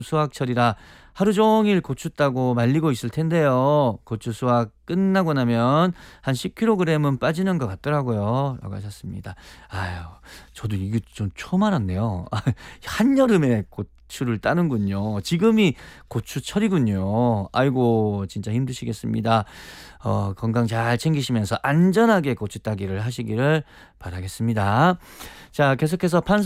수확철이라 하루 종일 고추 따고 말리고 있을 텐데요. 고추 수확 끝나고 나면 한 10kg은 빠지는 것 같더라고요. 라고 하셨습니다. 아유, 저도 이게 좀 처음 알았네요. 한여름에 고추를 따는군요. 지금이 고추철이군요. 아이고, 진짜 힘드시겠습니다. 건강 잘 챙기시면서 안전하게 고추 따기를 하시기를 바라겠습니다. 자, 계속해서 판